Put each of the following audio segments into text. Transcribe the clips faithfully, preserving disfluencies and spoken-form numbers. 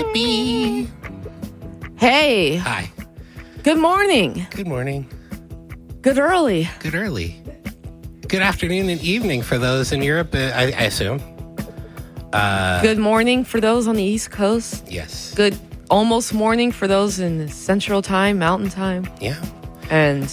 B. Hey. Hi. Good morning. Good morning. Good early. Good early. Good afternoon and evening for those in Europe, uh, I, I assume. Uh, Good morning for those on the East Coast. yes. Good almost morning for those in Central Time, Mountain Time. Yeah. And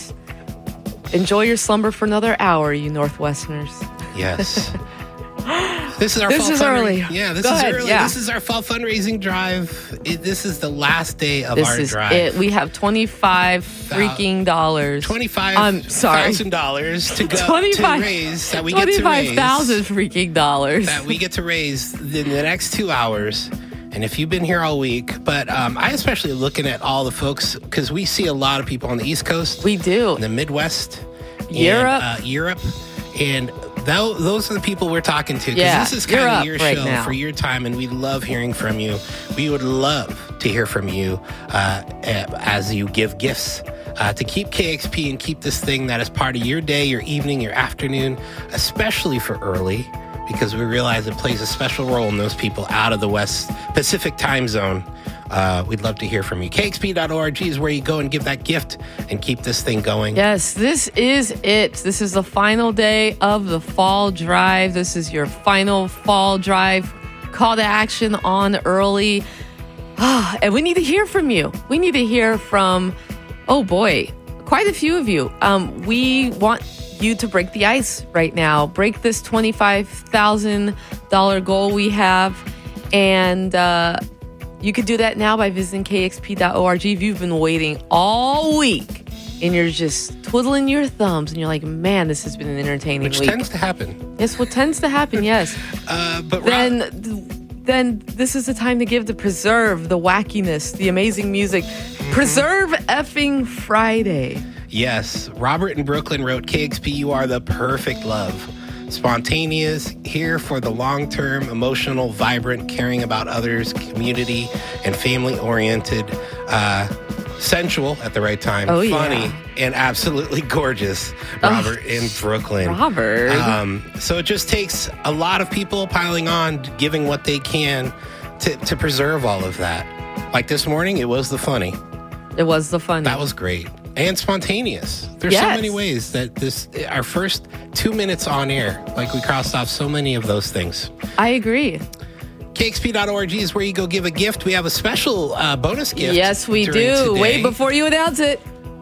enjoy your slumber for another hour, you Northwesterners. Yes. This is our This fall is fundra- early. Yeah, this Go is ahead, early. yeah. This is our fall fundraising drive. It, this is the last day of This our is drive. it. We have twenty-five freaking dollars. Twenty-five I'm sorry. thousand dollars to go to twenty-five raise that we get to twenty-five raise thousand freaking dollars. that we get to raise in the next two hours. And if you've been here all week, but um, I especially looking at all the folks because we see a lot of people on the East Coast, We do. in the Midwest, Europe. and, uh, Europe, and tho- those are the people we're talking to. Because Yeah, this is kind you're of up your right show now. for your time, and we love hearing from you. We would love to hear from you uh, as you give gifts. Uh, to keep K X P and keep this thing that is part of your day, your evening, your afternoon, especially for early, because we realize it plays a special role in those people out of the West Pacific time zone. Uh, we'd love to hear from you. K X P dot org is where you go and give that gift and keep this thing going. Yes, this is it. This is the final day of the fall drive. This is your final fall drive call to action on early. Ah, and we need to hear from you. We need to hear from, oh boy, quite a few of you. Um, we want you to break the ice right now. Break this twenty-five thousand dollars goal we have. And uh, you could do that now by visiting K X P dot org. If you've been waiting all week and you're just twiddling your thumbs and you're like, man, this has been an entertaining Which week. tends to happen. Yes, what tends to happen, yes. Uh, but then, Rob, then this is the time to give to preserve the wackiness, the amazing music. Mm-hmm. Preserve effing Friday. yes, Robert in Brooklyn wrote, K X P, you are the perfect love. Spontaneous, here for the long-term, emotional, vibrant, caring about others, community, and family-oriented, uh, sensual at the right time, Oh, yeah. funny, and absolutely gorgeous. Robert in Brooklyn. Robert. Um, so it just takes a lot of people piling on, giving what they can to, to preserve all of that. Like this morning, it was the funny. It was the fun. That was great. And spontaneous. There's so Yes. many ways that this, our first two minutes on air, like we crossed off so many of those things. I agree. K X P dot org is where you go give a gift. We have a special uh, bonus gift. Yes, we during do. today. Wait before you announce it.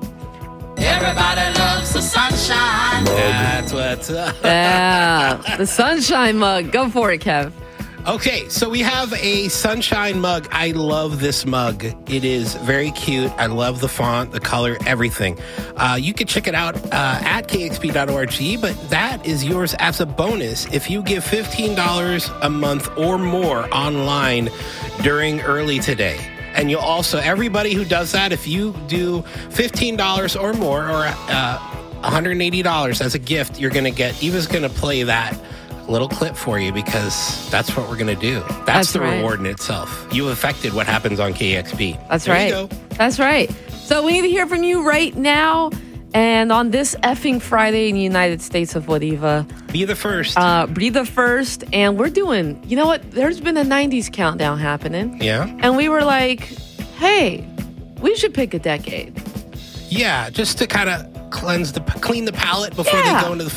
Everybody loves the sunshine. That's what's up. Yeah, the sunshine mug. Go for it, Kev. Okay, so we have a sunshine mug. I love this mug. It is very cute. I love the font, the color, everything. Uh, you can check it out uh, at K X P dot org, but that is yours as a bonus if you give fifteen dollars a month or more online during early today. And you'll also, everybody who does that, if you do fifteen dollars or more or uh, one hundred eighty dollars as a gift, you're going to get, Eva's going to play that little clip for you because that's what we're going to do. That's, That's the right. reward in itself. You affected what happens on K X P. That's there right. You go. That's right. So we need to hear from you right now. And on this effing Friday in the United States of Wadiva, Be the first. uh, breathe the first. And we're doing, you know what? There's been a nineties countdown happening. yeah. And we were like, hey, we should pick a decade. Yeah. Just to kind of cleanse the, clean the palate before Yeah. they go into the